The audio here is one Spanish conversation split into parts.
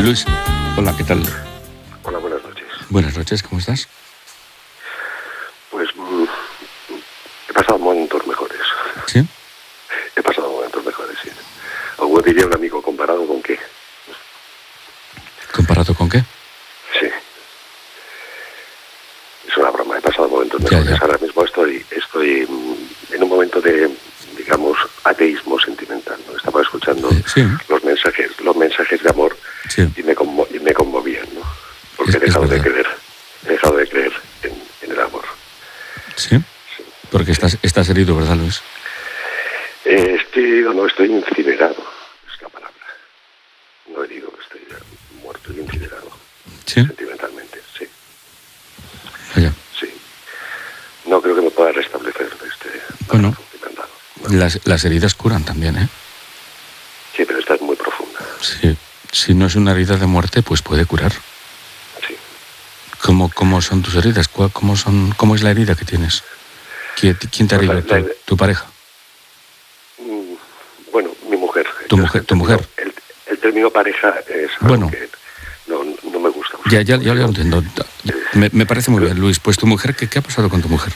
Luis, hola, ¿qué tal? Hola, buenas noches. Buenas noches, ¿cómo estás? Pues he pasado momentos mejores. ¿Sí? He pasado momentos mejores, sí. O diría un amigo, ¿comparado con qué? ¿Comparado con qué? Sí. Es una broma, he pasado momentos mejores. Ya. Ahora mismo estoy en un momento de, digamos, ateísmo sentimental, ¿no? Estaba escuchando Sí. los mensajes de amor, Sí. y me conmovían, ¿no? Porque he Es dejado verdad. de creer en el amor. ¿Sí? Porque estás herido, ¿verdad, Luis? Estoy incinerado, es la palabra. No herido, estoy muerto y incinerado. ¿Sí? Sentimentalmente, sí. Vaya. Sí. No creo que me pueda restablecer de este Bueno, sentimental. No. las heridas curan también, ¿eh? Sí, pero esta es muy profunda. Sí. Si no es una herida de muerte, pues puede curar. Sí. ¿Cómo son tus heridas? ¿Cómo es la herida que tienes? ¿Quién te ha herido? ¿Tu pareja? Bueno, mi mujer. ¿Tu mujer? El término pareja es algo Bueno. que no me gusta. Ya lo entiendo. Me parece muy bien, Luis. Pues tu mujer, ¿qué ha pasado con tu mujer?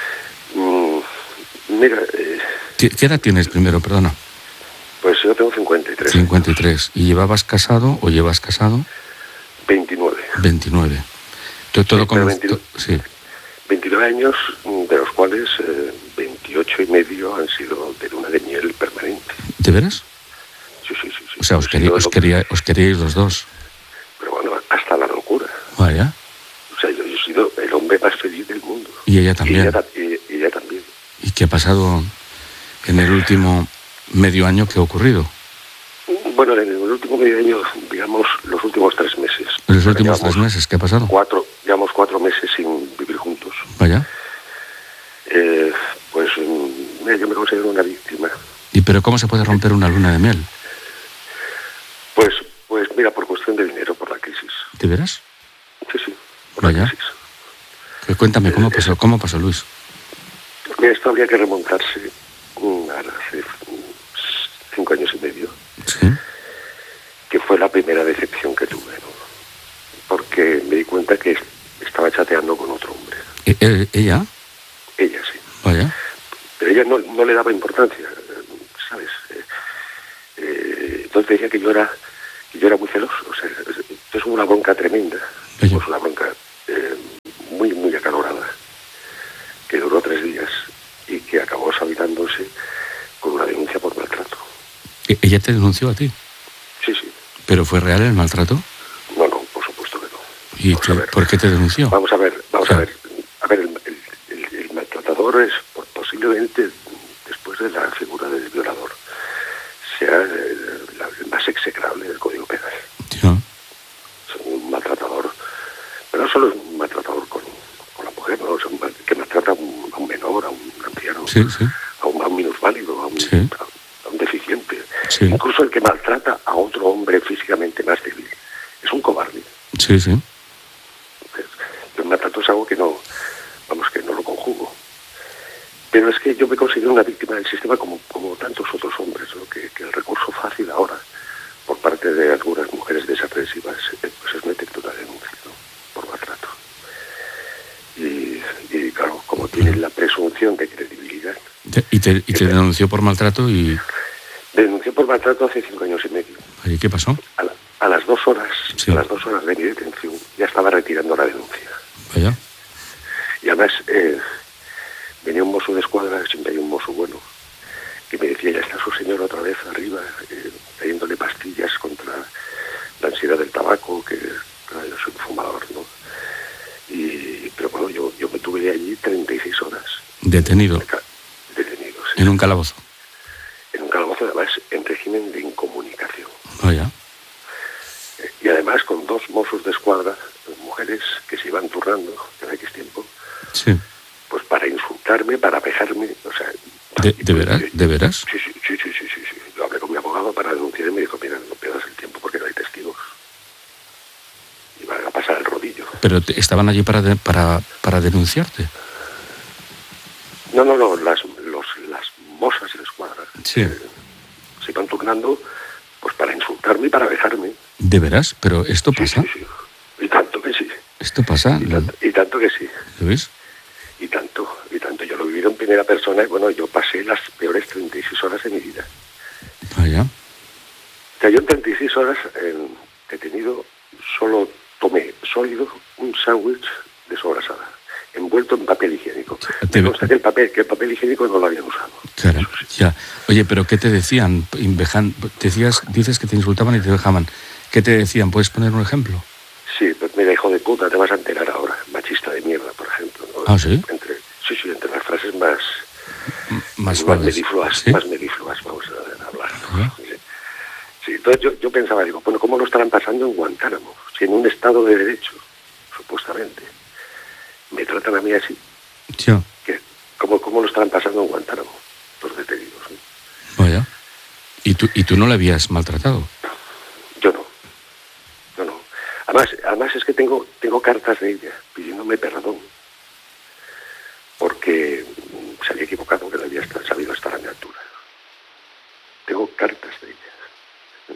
Mira, ¿Qué edad tienes primero, perdona? pues yo tengo 53. 53. ¿Y llevas casado o llevas casado? 29. 29. Sí. 29 años, de los cuales 28 y medio han sido de luna de miel permanente. ¿De veras? Sí. O sea, os queríais los dos. Pero bueno, hasta la locura. Vaya. O sea, yo he sido el hombre más feliz del mundo. Y ella también. Y ella también. ¿Y qué ha pasado en el último medio año? ¿Qué ha ocurrido? Bueno, en el último medio año, digamos, los últimos 3 meses. ¿En los últimos 3 meses? ¿Qué ha pasado? Llevamos 4 meses sin vivir juntos. Vaya. Pues mira, yo me considero una víctima. ¿Y pero cómo se puede romper una luna de miel? Pues mira, por cuestión de dinero, por la crisis. ¿De veras? Sí, por Vaya. la crisis. Cuéntame, ¿cómo pasó, Luis? Mira, esto habría que remontarse hace 5 años y medio. Sí. Que fue la primera decepción que tuve, ¿no? Porque me di cuenta que estaba chateando con otro hombre. ¿Ella? Ella, sí. Vaya. Pero ella no le daba importancia, ¿sabes? Entonces decía que yo era muy celoso. O sea, esto es una bronca tremenda. Ella. Es una bronca muy, muy acalorada, que duró 3 días y que acabó saldándose con una denuncia por maltrato. ¿Ella te denunció a ti? Sí. ¿Pero fue real el maltrato? No, por supuesto que no. ¿Y por qué te denunció? Vamos a ver. A ver, el maltratador es posiblemente, después de la figura del violador, sea el más execrable del Código Penal. Ya. Es un maltratador, pero no solo es un maltratador con la mujer, ¿no? Es que maltrata a un menor, a un anciano, Sí. a un minusválido, a un deficiente. Sí. Incluso el que maltrata a otro hombre físicamente más débil. Es un cobarde. Sí. El maltrato es algo que no lo conjugo. Pero es que yo me considero una víctima del sistema como tantos otros hombres, ¿no? Que el recurso fácil ahora, por parte de algunas mujeres desaprensidas, pues es meter una denuncia, ¿no? Por maltrato. Y claro, como tienen la presunción de credibilidad. ¿Y te denunció por maltrato y...? Me denunció por maltrato hace 5 años y medio. ¿Y qué pasó? A las 2 horas, Sí. a las 2 horas de mi detención, ya estaba retirando la denuncia. Vaya. Y además venía un mozo de escuadra, siempre hay un mozo bueno, que me decía, ya está su señor otra vez arriba, trayéndole pastillas contra la ansiedad del tabaco, que claro, yo soy un fumador, ¿no? Pero bueno, yo me tuve allí 36 horas. Detenido. Detenido, sí. En un calabozo. En un calabozo, además, en régimen de incomunicación. Vaya. Y además con 2 mozos de escuadra, mujeres que se iban turnando en X tiempo, Sí. pues para insultarme, para pejarme, o sea... ¿De veras? Sí. Yo hablé con mi abogado para denunciar y me dijo, mira, no pierdas el tiempo porque no hay testigos. Y van a pasar el rodillo. ¿Pero estaban allí para denunciarte? No, las mozas de escuadra. Sí. Se iban turnando pues para insultarme y para dejarme. ¿De veras? ¿Pero esto pasa? Sí, sí. Y tanto que sí. ¿Esto pasa? Y tanto que sí. ¿Lo ves? Y tanto. Yo lo he vivido en primera persona y bueno, yo pasé las peores 36 horas de mi vida. Vaya. O sea, yo en 36 horas detenido solo tomé sólido un sándwich de sobrasada, envuelto en papel higiénico. Me consta que el papel higiénico no lo habían usado. Claro, ya. Oye, ¿pero qué te decían? Dices que te insultaban y te dejaban. ¿Qué te decían? ¿Puedes poner un ejemplo? Sí, pues mira, hijo de puta, te vas a enterar ahora. Machista de mierda, por ejemplo, ¿no? ¿Ah, sí? Entre las frases más suaves. ¿Sí? Más melifluas, vamos a hablar, ¿no? Sí, entonces yo pensaba, digo, bueno, ¿cómo lo estarán pasando en Guantánamo? Si en un estado de derecho, supuestamente, me tratan a mí así. Sí. ¿Cómo lo estarán pasando en Guantánamo, los detenidos? ¿No? Vaya. ¿Y tú no la habías maltratado? Yo no. Además es que tengo cartas de ella pidiéndome perdón porque se había equivocado, que le había sabido estar a mi altura. Tengo cartas de ella.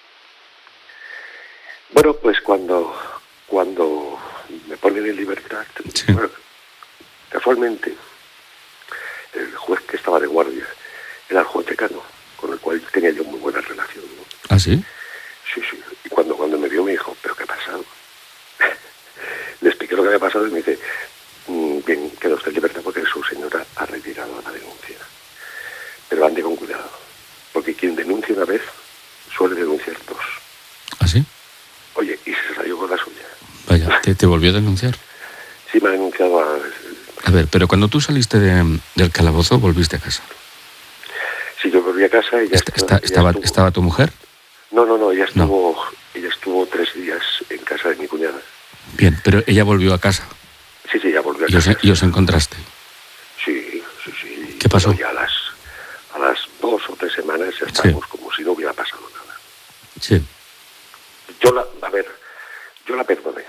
Bueno, pues cuando me ponen en libertad, sí. Bueno, casualmente el juez que estaba de guardia era el juez decano, con el cual tenía yo muy buena relación, ¿no? ¿Ah, sí? Sí. Y cuando me vio me dijo, ¿pero qué ha pasado? Le expliqué lo que había pasado y me dice, bien, queda usted en libertad porque su señora ha retirado la denuncia. Pero ande con cuidado, porque quien denuncia una vez suele denunciar dos. ¿Ah, sí? Oye, y se salió con la suya. Vaya, ¿te volvió a denunciar? Sí, me ha denunciado A ver, pero cuando tú saliste del calabozo, volviste a casa. Sí, yo volví a casa y ya ¿Estaba tu mujer? No, ella estuvo 3 días en casa de mi cuñada. Bien, pero ella volvió a casa. Sí, ya volvió a casa. ¿Y os encontraste? Sí. ¿Qué pasó? Bueno, ya a las 2 o 3 semanas ya estábamos como si no hubiera pasado nada. Sí. Yo la perdoné.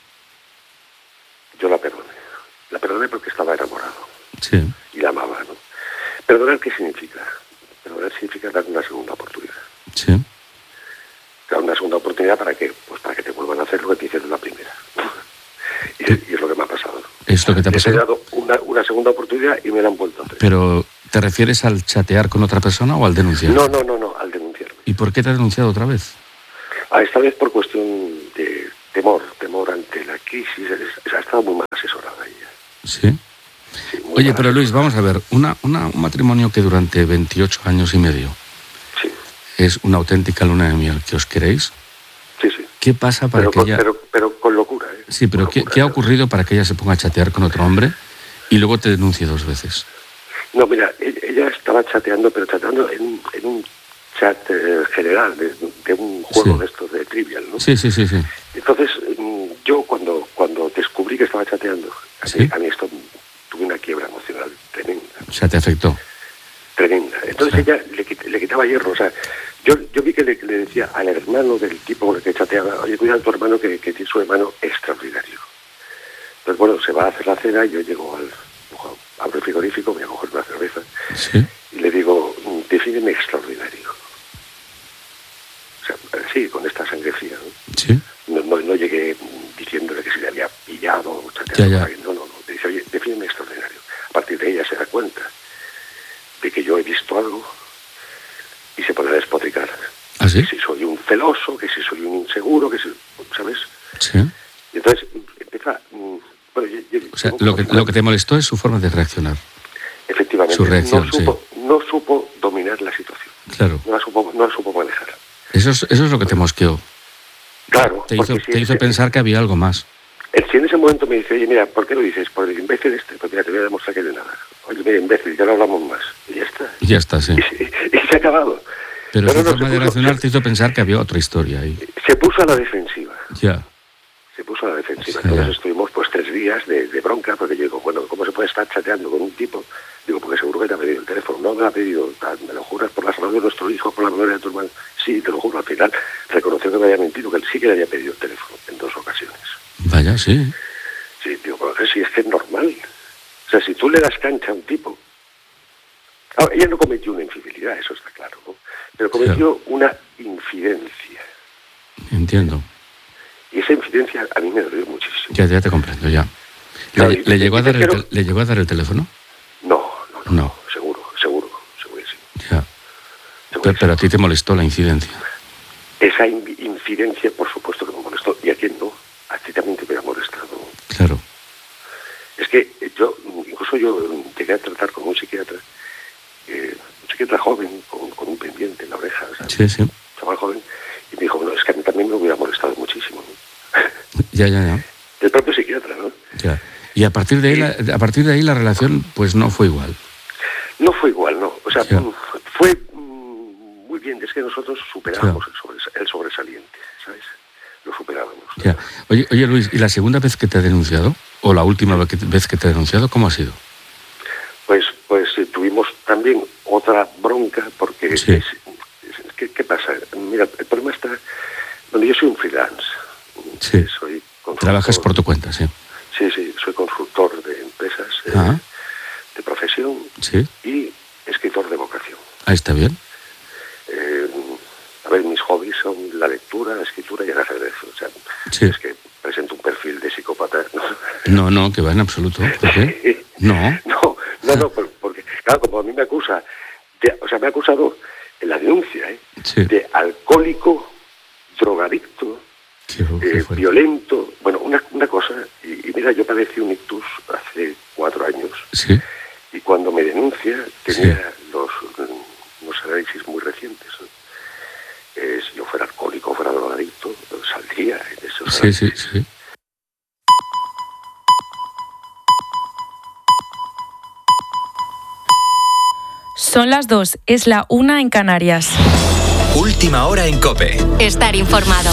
La perdoné porque estaba enamorado. Sí. Y la amaba, ¿no? ¿Perdonar qué significa? Perdonar significa dar una segunda oportunidad. Sí. Dar una segunda oportunidad ¿para qué? Pues para que te vuelvan a hacer lo que te hicieron la primera. Y es lo que me ha pasado. ¿Es lo que te ha pasado? Les he dado una segunda oportunidad y me la han vuelto a hacer. ¿Pero te refieres al chatear con otra persona o al denunciar? No, al denunciarme. ¿Y por qué te ha denunciado otra vez? Esta vez por cuestión de temor ante la crisis. Ha estado muy mal asesorada ella. ¿Sí? Sí, oye, pero Luis, vamos a ver, un matrimonio que durante 28 años y medio sí. es una auténtica luna de miel, ¿que os queréis? Sí. ¿Qué pasa para que ella... Pero con locura, ¿eh? Sí, pero ¿qué ha ocurrido para que ella se ponga a chatear con otro hombre y luego te denuncie 2 veces? No, mira, ella estaba chateando, pero chateando en un chat general de un juego de estos de Trivial, ¿no? Sí. Entonces, yo cuando descubrí que estaba chateando, a mí esto tuve una quiebra emocional tremenda. O sea, ¿te afectó? Tremenda. Entonces ella le quitaba hierro, o sea, yo vi que le decía al hermano del tipo con el que chateaba, oye, cuida a tu hermano que tiene su hermano extraordinario. Entonces, bueno, se va a hacer la cena y yo llego abro el frigorífico, voy a coger una cerveza y le digo, defíneme extraordinario. O sea, sí, con esta sangre fría, ¿no? Sí. No llegué diciéndole que se le había pillado o chateado. No. Le dice, oye, defíneme extraordinario. A partir de ella se da cuenta de que yo he visto algo y se pone a despotricar. ¿Ah, sí? Que si soy un celoso, que si soy un inseguro, que si... ¿Sabes? Sí. Y entonces empieza... o sea, lo que te molestó es su forma de reaccionar. Efectivamente. Su reacción, no supo dominar la situación. Claro. No la supo manejar. Eso es lo que te mosqueó. Claro. Te hizo pensar que había algo más. Si en ese momento me dice, oye, mira, ¿por qué lo dices? Por el imbécil este. Pues mira, te voy a demostrar que de nada. Oye, mira, imbécil, ya no hablamos más. Y ya está. Y ya está, sí. Y se ha acabado. Pero su forma de reaccionar te hizo pensar que había otra historia ahí. Se puso a la defensiva. Ya. Se puso a la defensiva. Sí, entonces estuvimos pues 3 días de bronca, porque yo digo, bueno, ¿cómo se puede estar chateando con un tipo? Digo, porque seguro que te ha pedido el teléfono. No me lo ha pedido, me lo juras por la salud de nuestro hijo, por la memoria de tu hermano. Sí, te lo juro. Al final reconoció que me había mentido, que él sí que le había pedido el teléfono en 2 ocasiones. Vaya, sí. Sí, digo, pero si es que es normal. O sea, si tú le das cancha a un tipo... ella no cometió una infidelidad, eso está claro, ¿no? Pero cometió una infidencia. Entiendo. Y esa infidencia a mí me dolió muchísimo. Ya te comprendo, ya. Claro, ¿Le llegó a dar el teléfono? No, seguro que sí. Ya. Pero a ti te molestó la incidencia. Esa incidencia, por supuesto que me molestó. ¿Y a quién no? A ti también te hubiera molestado. Claro. Es que yo llegué a tratar con un psiquiatra joven, con un pendiente en la oreja, ¿sabes? Sí. Un chaval joven, y me dijo, bueno, es que a mí también me hubiera molestado muchísimo. Ya. El propio psiquiatra, ¿no? Ya. Y a partir de ahí la relación pues no fue igual. No fue igual, no. O sea, fue muy bien. Es que nosotros superábamos el sobresaliente, ¿sabes? Lo superábamos. Ya. Oye, Luis, ¿y la segunda vez que te ha denunciado? ¿O la última vez que te ha denunciado? ¿Cómo ha sido? Pues tuvimos también otra bronca, porque ¿qué pasa? Mira, el problema está donde yo soy un freelance. Sí. Soy consultor. Trabajas por tu cuenta, sí. Sí, soy consultor de empresas de profesión y escritor de vocación. Ah, está bien. A ver, mis hobbies son la lectura, la escritura y el ajedrez. O sea, es que presento un perfil de psicópata. No, que va en absoluto. ¿Por qué? No, porque, claro, como a mí me acusa, me ha acusado en la denuncia, de alcohólico, drogadicto, violento. Bueno, una cosa, y mira, yo padecí un ictus hace 4 años. Sí. Y cuando me denuncia, tenía unos análisis muy recientes, ¿no? Si yo fuera alcohólico, fuera drogadicto, saldría en esos análisis. Sí. Son las 2, es la 1 en Canarias. Última hora en COPE. Estar informado.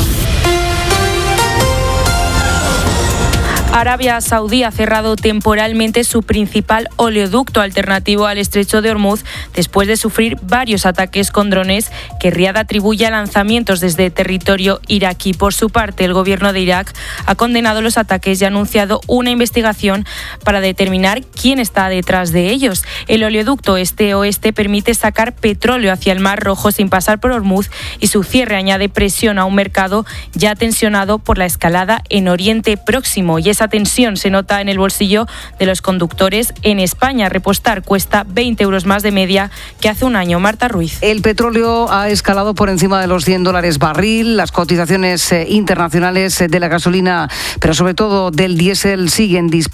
Arabia Saudí ha cerrado temporalmente su principal oleoducto alternativo al estrecho de Ormuz después de sufrir varios ataques con drones que Riad atribuye a lanzamientos desde territorio iraquí. Por su parte, el gobierno de Irak ha condenado los ataques y ha anunciado una investigación para determinar quién está detrás de ellos. El oleoducto este-oeste permite sacar petróleo hacia el Mar Rojo sin pasar por Ormuz y su cierre añade presión a un mercado ya tensionado por la escalada en Oriente Próximo. Y esa tensión se nota en el bolsillo de los conductores en España. Repostar cuesta 20 euros más de media que hace un año. Marta Ruiz. El petróleo ha escalado por encima de los $100 barril. Las cotizaciones internacionales de la gasolina, pero sobre todo del diésel, siguen disparadas.